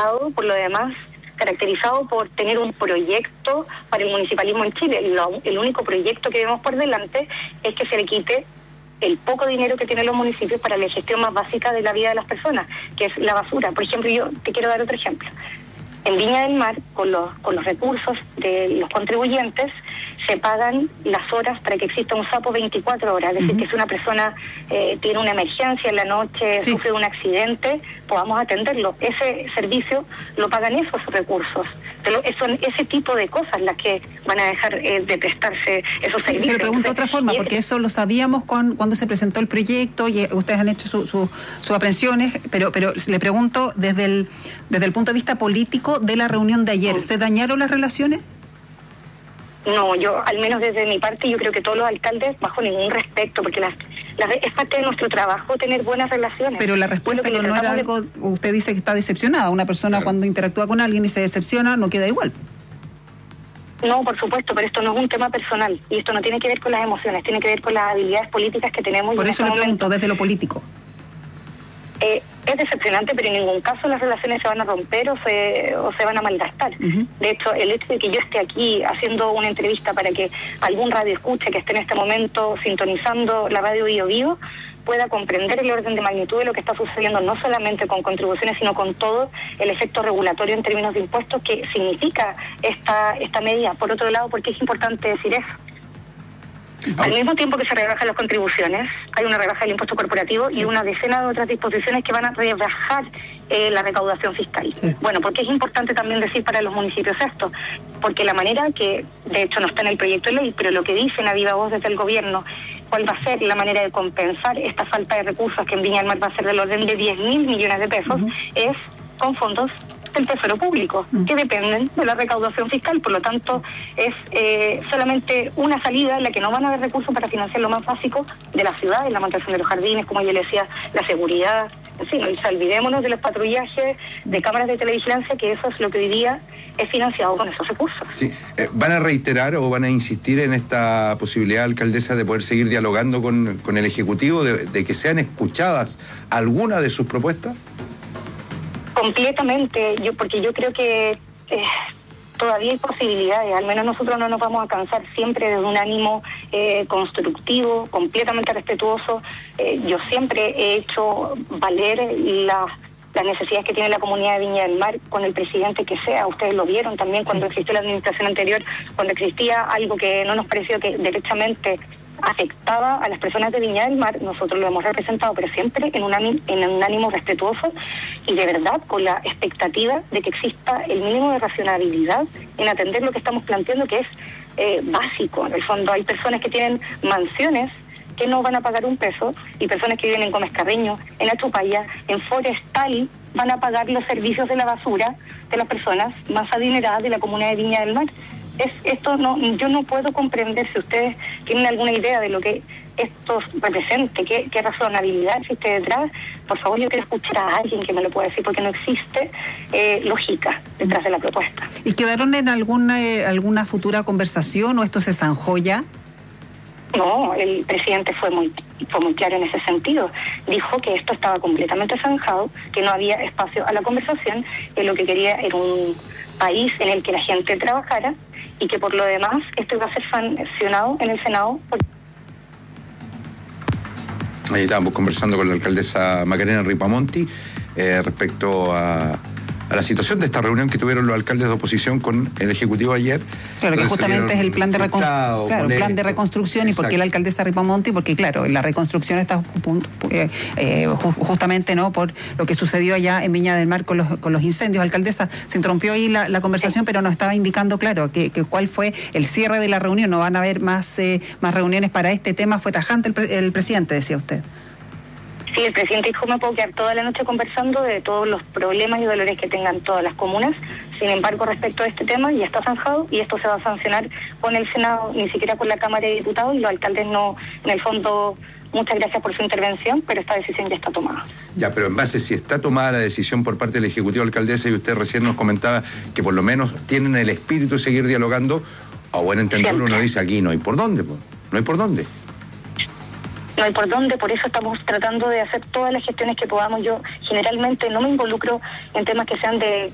estado, por lo demás, caracterizado por tener un proyecto para el municipalismo en Chile. El único proyecto que vemos por delante es que se le quite el poco dinero que tienen los municipios para la gestión más básica de la vida de las personas, que es la basura. Por ejemplo, yo te quiero dar otro ejemplo. En Viña del Mar, con los recursos de los contribuyentes, se pagan las horas para que exista un SAPO 24 horas. Es decir, que si una persona tiene una emergencia en la noche, sufre un accidente, podamos atenderlo. Ese servicio lo pagan esos recursos. Son ese tipo de cosas las que van a dejar de prestarse esos servicios. Se lo pregunto de otra forma, porque eso lo sabíamos cuando se presentó el proyecto y ustedes han hecho sus aprensiones, pero le pregunto desde el punto de vista político de la reunión de ayer, ¿se dañaron las relaciones? No, yo, al menos desde mi parte, yo creo que todos los alcaldes, bajo ningún respecto, porque es parte de nuestro trabajo tener buenas relaciones. Pero la respuesta no era algo, usted dice que está decepcionada. Una persona cuando interactúa con alguien y se decepciona, no queda igual. No, por supuesto, pero esto no es un tema personal, y esto no tiene que ver con las emociones, tiene que ver con las habilidades políticas que tenemos. Por eso le pregunto, desde lo político. Es decepcionante, pero en ningún caso las relaciones se van a romper o se van a malgastar. De hecho, el hecho de que yo esté aquí haciendo una entrevista para que algún radio escuche que esté en este momento sintonizando la radio Bio Bio pueda comprender el orden de magnitud de lo que está sucediendo, no solamente con contribuciones, sino con todo el efecto regulatorio en términos de impuestos que significa esta medida. Por otro lado, ¿por qué es importante decir eso? Al mismo tiempo que se rebajan las contribuciones, hay una rebaja del impuesto corporativo y una decena de otras disposiciones que van a rebajar la recaudación fiscal. Bueno, ¿por qué es importante también decir para los municipios esto? Porque la manera que, de hecho no está en el proyecto de ley, pero lo que dicen a viva voz desde el gobierno, cuál va a ser la manera de compensar esta falta de recursos que en Viña del Mar va a ser del orden de 10.000 millones de pesos, es con fondos del Tesoro Público, que dependen de la recaudación fiscal. Por lo tanto, es solamente una salida en la que no van a haber recursos para financiar lo más básico de la ciudad, la mantención de los jardines, como yo le decía, la seguridad. En fin, olvidémonos de los patrullajes, de cámaras de televigilancia, que eso es lo que hoy día es financiado con esos recursos. Sí. ¿Van a reiterar o van a insistir en esta posibilidad, alcaldesa, de poder seguir dialogando con el Ejecutivo, de que sean escuchadas algunas de sus propuestas? Completamente, porque yo creo que todavía hay posibilidades, al menos nosotros no nos vamos a cansar, siempre desde un ánimo constructivo, completamente respetuoso. Yo siempre he hecho valer las necesidades que tiene la comunidad de Viña del Mar con el presidente que sea. Ustedes lo vieron también cuando existió la administración anterior, cuando existía algo que no nos pareció que derechamente afectaba a las personas de Viña del Mar, nosotros lo hemos representado, pero siempre en un ánimo respetuoso y de verdad con la expectativa de que exista el mínimo de racionalidad en atender lo que estamos planteando, que es básico. En el fondo hay personas que tienen mansiones que no van a pagar un peso y personas que viven en Gómez Carreño, en Achupaya, en Forestal, van a pagar los servicios de la basura de las personas más adineradas de la comunidad de Viña del Mar. Yo no puedo comprender, si ustedes tienen alguna idea de lo que esto represente, qué razonabilidad existe detrás. Por favor, yo quiero escuchar a alguien que me lo pueda decir, porque no existe lógica detrás de la propuesta. ¿Y quedaron en alguna futura conversación o esto se zanjó ya? No, el presidente fue muy claro en ese sentido. Dijo que esto estaba completamente zanjado, que no había espacio a la conversación, que lo que quería era un país en el que la gente trabajara y que por lo demás esto iba a ser sancionado en el Senado. Ahí estábamos conversando con la alcaldesa Macarena Ripamonti respecto a la situación de esta reunión que tuvieron los alcaldes de oposición con el Ejecutivo ayer. Claro, que justamente es el plan de reconstrucción. ¿Y por qué la alcaldesa Ripamonti? Porque claro, la reconstrucción está justamente no por lo que sucedió allá en Viña del Mar con los incendios. Alcaldesa, se interrumpió ahí la conversación, pero nos estaba indicando, claro, que cuál fue el cierre de la reunión. No van a haber más reuniones para este tema. Fue tajante el presidente, decía usted. Sí, el presidente dijo: me puedo quedar toda la noche conversando de todos los problemas y dolores que tengan todas las comunas. Sin embargo, respecto a este tema, ya está zanjado y esto se va a sancionar con el Senado, ni siquiera con la Cámara de Diputados, y los alcaldes no, en el fondo, muchas gracias por su intervención, pero esta decisión ya está tomada. Ya, pero en base, si está tomada la decisión por parte del Ejecutivo, alcaldesa, y usted recién nos comentaba que por lo menos tienen el espíritu de seguir dialogando, a buen entender uno dice aquí no hay por dónde, no hay por dónde. No hay por dónde, por eso estamos tratando de hacer todas las gestiones que podamos. Yo generalmente no me involucro en temas que sean de